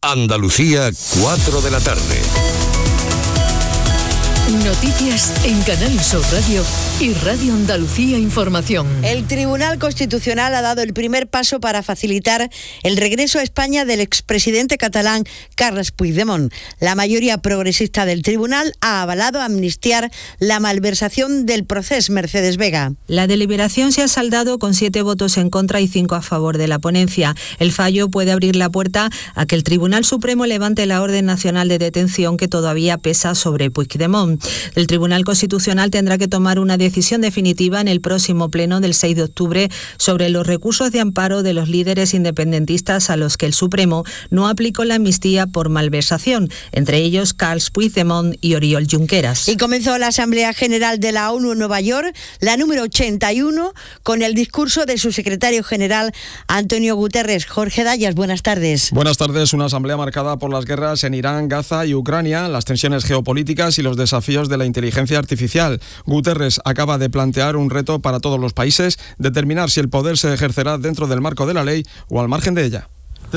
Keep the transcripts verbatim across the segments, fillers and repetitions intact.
Andalucía, cuatro de la tarde. Noticias en Canal Sur Radio y Radio Andalucía Información. El Tribunal Constitucional ha dado el primer paso para facilitar el regreso a España del expresidente catalán Carles Puigdemont. La mayoría progresista del tribunal ha avalado amnistiar la malversación del procés. Mercedes Vega. La deliberación se ha saldado con siete votos en contra y cinco a favor de la ponencia. El fallo puede abrir la puerta a que el Tribunal Supremo levante la orden nacional de detención que todavía pesa sobre Puigdemont. El Tribunal Constitucional tendrá que tomar una decisión definitiva en el próximo pleno del seis de octubre sobre los recursos de amparo de los líderes independentistas a los que el Supremo no aplicó la amnistía por malversación, entre ellos Carles Puigdemont y Oriol Junqueras. Y comenzó la Asamblea General de la ONU en Nueva York, la número ochenta y uno, con el discurso de su secretario general Antonio Guterres. Jorge Dayas, buenas tardes. Buenas tardes. Una asamblea marcada por las guerras en Irán, Gaza y Ucrania, las tensiones geopolíticas y los desafíos de la inteligencia artificial. Guterres acaba de plantear un reto para todos los países: determinar si el poder se ejercerá dentro del marco de la ley o al margen de ella.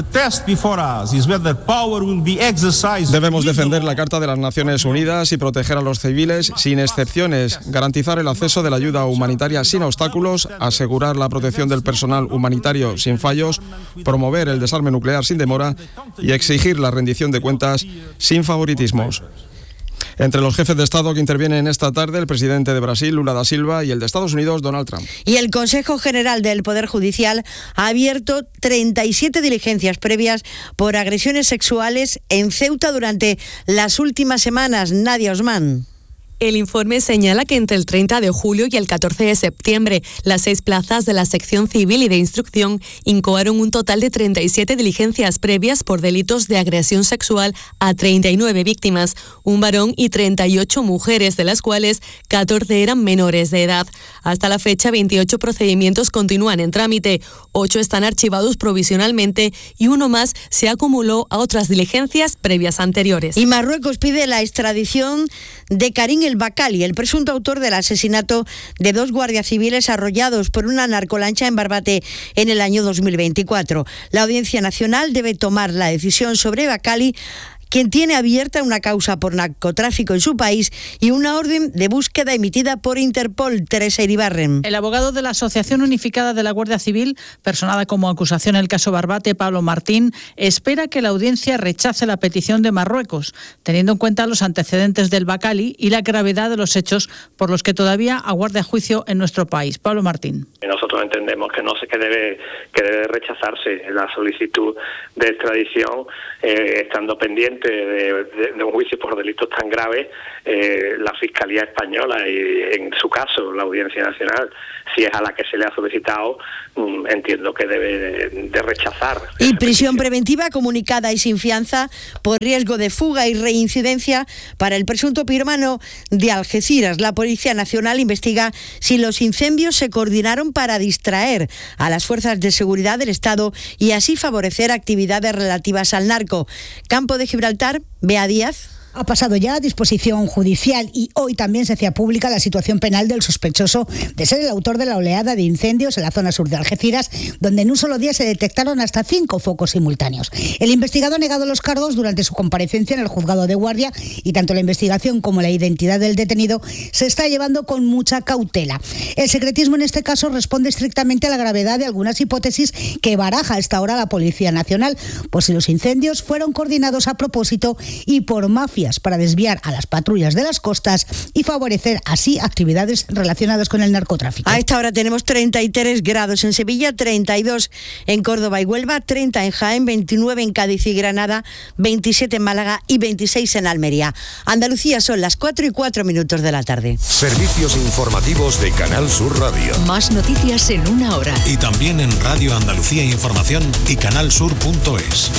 Debemos defender la Carta de las Naciones Unidas y proteger a los civiles sin excepciones, garantizar el acceso de la ayuda humanitaria sin obstáculos, asegurar la protección del personal humanitario sin fallos, promover el desarme nuclear sin demora y exigir la rendición de cuentas sin favoritismos. Entre los jefes de Estado que intervienen esta tarde, el presidente de Brasil, Lula da Silva, y el de Estados Unidos, Donald Trump. Y el Consejo General del Poder Judicial ha abierto treinta y siete diligencias previas por agresiones sexuales en Ceuta durante las últimas semanas. Nadia Osman. El informe señala que entre el treinta de julio y el catorce de septiembre, las seis plazas de la sección civil y de instrucción incoaron un total de treinta y siete diligencias previas por delitos de agresión sexual a treinta y nueve víctimas, un varón y treinta y ocho mujeres, de las cuales catorce eran menores de edad. Hasta la fecha, veintiocho procedimientos continúan en trámite, ocho están archivados provisionalmente y uno más se acumuló a otras diligencias previas anteriores. Y Marruecos pide la extradición de Karim El Bacali, el presunto autor del asesinato de dos guardias civiles arrollados por una narcolancha en Barbate en el año dos mil veinticuatro. La Audiencia Nacional debe tomar la decisión sobre Bacali, quien tiene abierta una causa por narcotráfico en su país y una orden de búsqueda emitida por Interpol. Teresa Iribarren. El abogado de la Asociación Unificada de la Guardia Civil, personada como acusación en el caso Barbate, Pablo Martín, espera que la audiencia rechace la petición de Marruecos, teniendo en cuenta los antecedentes del Bacali y la gravedad de los hechos por los que todavía aguarda juicio en nuestro país. Pablo Martín. Nosotros entendemos que no sé que debe que debe rechazarse la solicitud de extradición, eh, estando pendiente De, de, de un juicio por delitos tan graves. eh, la Fiscalía Española y, en su caso, la Audiencia Nacional, si es a la que se le ha solicitado, mmm, entiendo que debe de, de rechazar. Y prisión preventiva comunicada y sin fianza por riesgo de fuga y reincidencia para el presunto piromano de Algeciras. La Policía Nacional investiga si los incendios se coordinaron para distraer a las fuerzas de seguridad del Estado y así favorecer actividades relativas al narco. Campo de Gibraltar, Bea Díaz. Ha pasado ya a disposición judicial y hoy también se hacía pública la situación penal del sospechoso de ser el autor de la oleada de incendios en la zona sur de Algeciras, donde en un solo día se detectaron hasta cinco focos simultáneos. El investigado ha negado los cargos durante su comparecencia en el juzgado de guardia y tanto la investigación como la identidad del detenido se está llevando con mucha cautela. El secretismo en este caso responde estrictamente a la gravedad de algunas hipótesis que baraja a esta hora la Policía Nacional, por si los incendios fueron coordinados a propósito y por mafia para desviar a las patrullas de las costas y favorecer así actividades relacionadas con el narcotráfico. A esta hora tenemos treinta y tres grados en Sevilla, treinta y dos en Córdoba y Huelva, treinta en Jaén, veintinueve en Cádiz y Granada, veintisiete en Málaga y veintiséis en Almería. Andalucía, son las cuatro y cuatro minutos de la tarde. Servicios informativos de Canal Sur Radio. Más noticias en una hora. Y también en Radio Andalucía Información y canalsur punto es.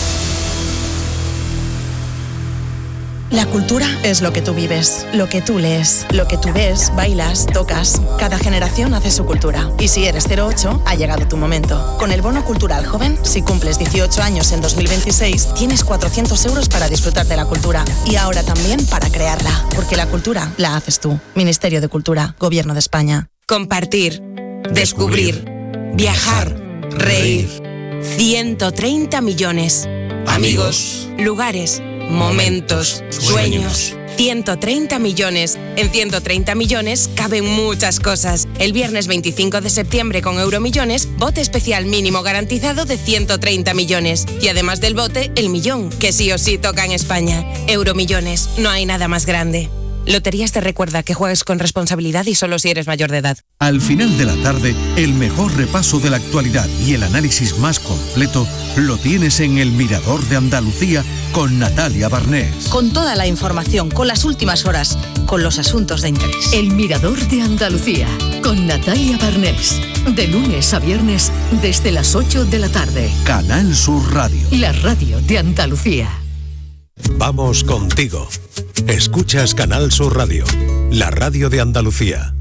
La cultura es lo que tú vives, lo que tú lees, lo que tú ves, bailas, tocas. Cada generación hace su cultura. Y si eres cero ocho, ha llegado tu momento. Con el Bono Cultural Joven, si cumples dieciocho años en dos mil veintiséis, tienes cuatrocientos euros para disfrutar de la cultura. Y ahora también para crearla. Porque la cultura la haces tú. Ministerio de Cultura, Gobierno de España. Compartir, descubrir, viajar, reír. ciento treinta millones. amigos, lugares, momentos, sueños. ciento treinta millones. En ciento treinta millones caben muchas cosas. El viernes veinticinco de septiembre con Euromillones, bote especial mínimo garantizado de ciento treinta millones. Y además del bote, el millón, que sí o sí toca en España. Euromillones, no hay nada más grande. Loterías te recuerda que juegues con responsabilidad y solo si eres mayor de edad. Al final de la tarde, el mejor repaso de la actualidad y el análisis más completo lo tienes en El Mirador de Andalucía con Natalia Barnés. Con toda la información, con las últimas horas, con los asuntos de interés. El Mirador de Andalucía con Natalia Barnés. De lunes a viernes desde las ocho de la tarde. Canal Sur Radio. La radio de Andalucía. Vamos contigo. Escuchas Canal Sur Radio, la radio de Andalucía.